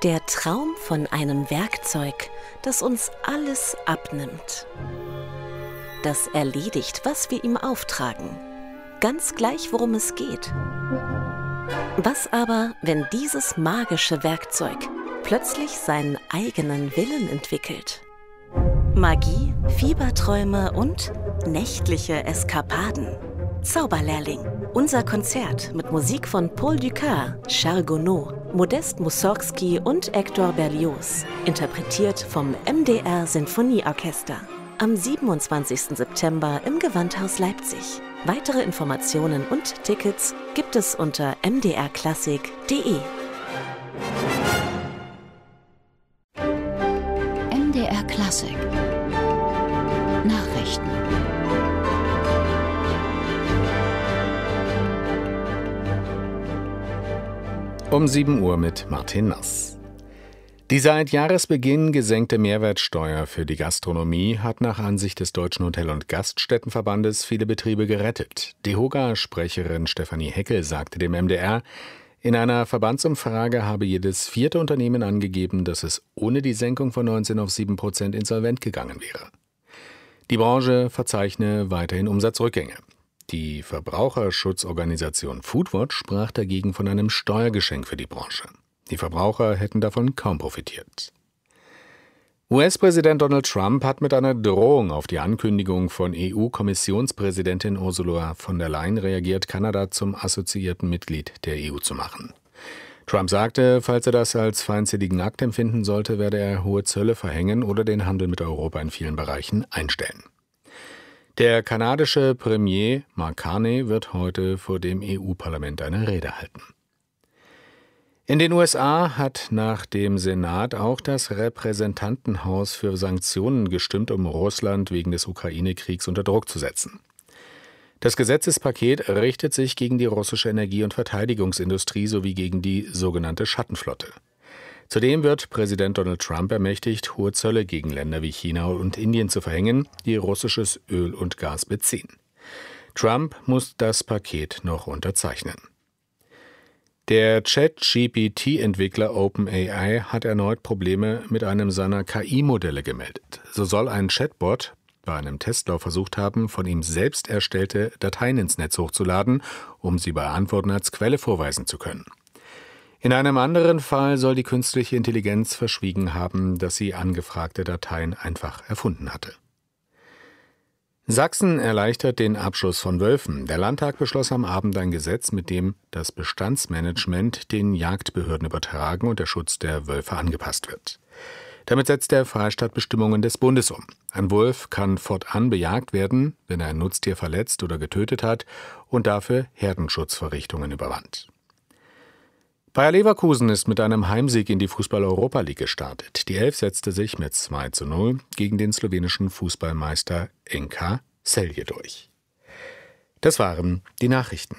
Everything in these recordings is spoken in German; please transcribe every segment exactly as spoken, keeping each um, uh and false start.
Der Traum von einem Werkzeug, das uns alles abnimmt. Das erledigt, was wir ihm auftragen. Ganz gleich, worum es geht. Was aber, wenn dieses magische Werkzeug plötzlich seinen eigenen Willen entwickelt? Magie, Fieberträume und nächtliche Eskapaden. Zauberlehrling. Unser Konzert mit Musik von Paul Dukas, Charles Gounod, Modest Mussorgsky und Hector Berlioz. Interpretiert vom M D R Sinfonieorchester. Am siebenundzwanzigsten September im Gewandhaus Leipzig. Weitere Informationen und Tickets gibt es unter m d r klassik punkt d e. M D R Klassik Nachrichten. Um sieben Uhr mit Martin Nass. Die seit Jahresbeginn gesenkte Mehrwertsteuer für die Gastronomie hat nach Ansicht des Deutschen Hotel- und Gaststättenverbandes viele Betriebe gerettet. DEHOGA-Sprecherin Stefanie Heckel sagte dem M D R, in einer Verbandsumfrage habe jedes vierte Unternehmen angegeben, dass es ohne die Senkung von neunzehn auf sieben Prozent insolvent gegangen wäre. Die Branche verzeichne weiterhin Umsatzrückgänge. Die Verbraucherschutzorganisation Foodwatch sprach dagegen von einem Steuergeschenk für die Branche. Die Verbraucher hätten davon kaum profitiert. U S-Präsident Donald Trump hat mit einer Drohung auf die Ankündigung von E U-Kommissionspräsidentin Ursula von der Leyen reagiert, Kanada zum assoziierten Mitglied der E U zu machen. Trump sagte, falls er das als feindseligen Akt empfinden sollte, werde er hohe Zölle verhängen oder den Handel mit Europa in vielen Bereichen einstellen. Der kanadische Premier Mark Carney wird heute vor dem E U-Parlament eine Rede halten. In den U S A hat nach dem Senat auch das Repräsentantenhaus für Sanktionen gestimmt, um Russland wegen des Ukraine-Kriegs unter Druck zu setzen. Das Gesetzespaket richtet sich gegen die russische Energie- und Verteidigungsindustrie sowie gegen die sogenannte Schattenflotte. Zudem wird Präsident Donald Trump ermächtigt, hohe Zölle gegen Länder wie China und Indien zu verhängen, die russisches Öl und Gas beziehen. Trump muss das Paket noch unterzeichnen. Der Chat-G P T-Entwickler OpenAI hat erneut Probleme mit einem seiner K I-Modelle gemeldet. So soll ein Chatbot bei einem Testlauf versucht haben, von ihm selbst erstellte Dateien ins Netz hochzuladen, um sie bei Antworten als Quelle vorweisen zu können. In einem anderen Fall soll die künstliche Intelligenz verschwiegen haben, dass sie angefragte Dateien einfach erfunden hatte. Sachsen erleichtert den Abschuss von Wölfen. Der Landtag beschloss am Abend ein Gesetz, mit dem das Bestandsmanagement den Jagdbehörden übertragen und der Schutz der Wölfe angepasst wird. Damit setzt der Freistaat Bestimmungen des Bundes um. Ein Wolf kann fortan bejagt werden, wenn er ein Nutztier verletzt oder getötet hat und dafür Herdenschutzverrichtungen überwand. Bayer Leverkusen ist mit einem Heimsieg in die Fußball-Europa League gestartet. Die Elf setzte sich mit zwei zu null gegen den slowenischen Fußballmeister N K Celje durch. Das waren die Nachrichten.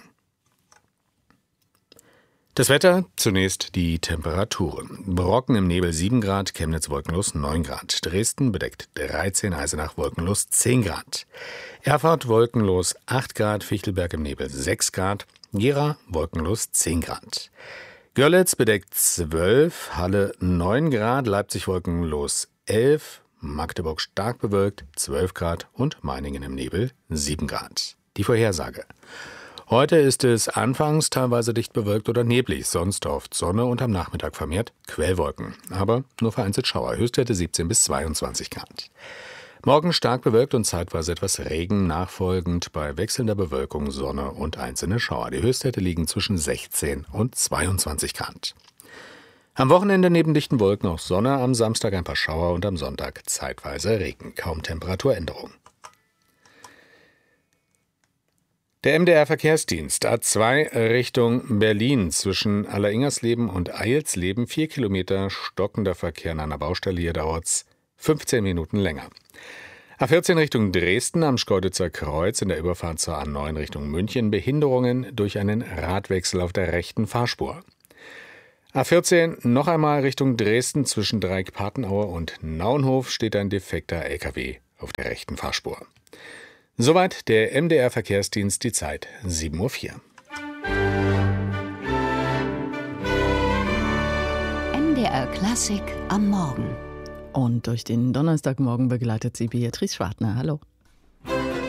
Das Wetter, zunächst die Temperaturen. Brocken im Nebel sieben Grad, Chemnitz wolkenlos neun Grad. Dresden bedeckt dreizehn, Eisenach wolkenlos zehn Grad. Erfurt wolkenlos acht Grad, Fichtelberg im Nebel sechs Grad. Gera wolkenlos zehn Grad. Görlitz bedeckt zwölf, Halle neun Grad, Leipzig wolkenlos elf, Magdeburg stark bewölkt zwölf Grad und Meiningen im Nebel sieben Grad. Die Vorhersage. Heute ist es anfangs teilweise dicht bewölkt oder neblig, sonst oft Sonne und am Nachmittag vermehrt Quellwolken. Aber nur vereinzelt Schauer, Höchstwerte siebzehn bis zweiundzwanzig Grad. Morgen stark bewölkt und zeitweise etwas Regen, nachfolgend bei wechselnder Bewölkung Sonne und einzelne Schauer. Die Höchstwerte liegen zwischen sechzehn und zweiundzwanzig Grad. Am Wochenende neben dichten Wolken auch Sonne, am Samstag ein paar Schauer und am Sonntag zeitweise Regen. Kaum Temperaturänderung. Der M D R-Verkehrsdienst A zwei Richtung Berlin zwischen Alleringersleben und Eilsleben. Vier Kilometer stockender Verkehr an einer Baustelle. Hier dauert es fünfzehn Minuten länger. A vierzehn Richtung Dresden am Schkeuditzer Kreuz in der Überfahrt zur A neun Richtung München. Behinderungen durch einen Radwechsel auf der rechten Fahrspur. A vierzehn noch einmal Richtung Dresden zwischen Dreieck-Patenaue und Nauenhof steht ein defekter L K W auf der rechten Fahrspur. Soweit der M D R-Verkehrsdienst, die Zeit sieben Uhr vier. M D D R Klassik am Morgen. Und durch den Donnerstagmorgen begleitet sie Beatrice Schwartner. Hallo.